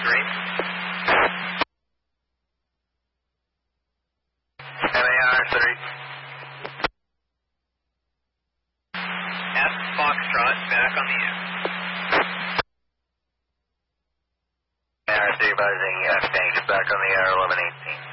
green. MAR 30. F Foxtrot, back on the air. MAR 3 buzzing, F tank, back on the air, 1118.